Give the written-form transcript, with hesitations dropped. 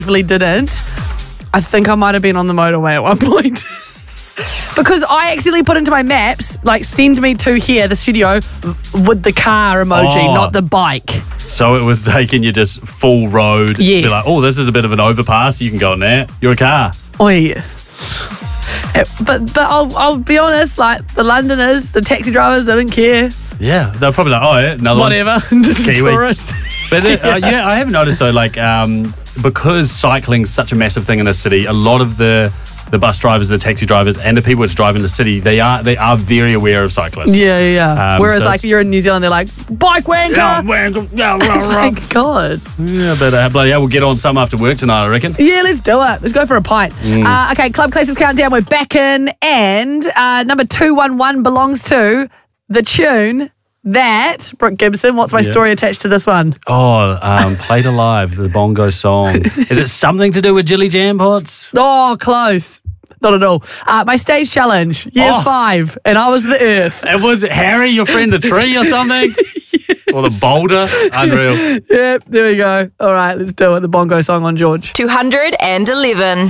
definitely didn't. I think I might have been on the motorway at one point. Because I accidentally put into my maps, like, send me to here, the studio, with the car emoji, not the bike. So it was taking you just full road. Yes. Be like, oh, this is a bit of an overpass. You can go on there. You're a car. Oi. But I'll be honest, like, the Londoners, the taxi drivers, they didn't care. Yeah, they're probably like, oh, yeah, another Whatever, one. just a Kiwi. tourist. But I have noticed, though, like, because cycling's such a massive thing in the city, a lot of the bus drivers, the taxi drivers, and the people which drive in the city, they are very aware of cyclists. Yeah. Whereas, like, you're in New Zealand, they're like, bike wanker. Yeah, wanker. Yeah, Thank God. Yeah, but bloody hell, we'll get on some after work tonight, I reckon. Yeah, let's do it. Let's go for a pint. Okay, Club Classics Countdown, we're back in. And number 211 belongs to the tune that, Brooke Gibson, what's my story attached to this one? Oh, Played Alive, the bongo song. Is it something to do with Jilly Jam Pots? Oh, close. Not at all. My stage challenge, year 5, and I was the earth. And was it Harry, your friend, the tree or something? Yes. Or the boulder? Unreal. Yep, there we go. All right, let's do it. The bongo song on George. 211.